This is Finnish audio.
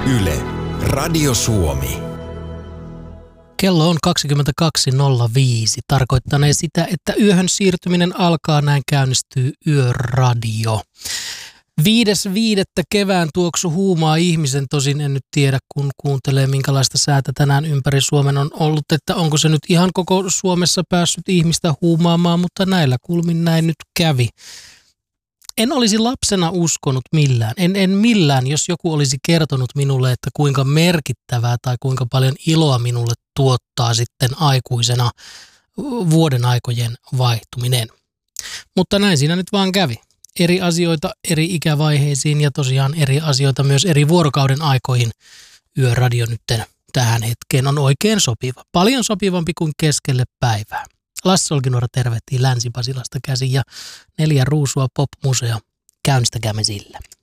Yle, Radio Suomi. Kello on 22.05. Tarkoittanee sitä, että yöhön siirtyminen alkaa, näin käynnistyy Yöradio. 5.5. kevään tuoksu huumaa ihmisen, tosin en nyt tiedä, kun kuuntelee minkälaista säätä tänään ympäri Suomen on ollut, että onko se nyt ihan koko Suomessa päässyt ihmistä huumaamaan, mutta näillä kulmin näin nyt kävi. En olisi lapsena uskonut millään, en millään, jos joku olisi kertonut minulle, että kuinka merkittävää tai kuinka paljon iloa minulle tuottaa sitten aikuisena vuoden aikojen vaihtuminen. Mutta näin siinä nyt vaan kävi. Eri asioita eri ikävaiheisiin ja tosiaan eri asioita myös eri vuorokauden aikoihin. Yöradio nyt tähän hetkeen on oikein sopiva. Paljon sopivampi kuin keskelle päivää. Lasse Olkinuora tervehtii Länsi-Pasilasta käsin ja 4 ruusua pop-museo. Käynnistäkäämme sillä.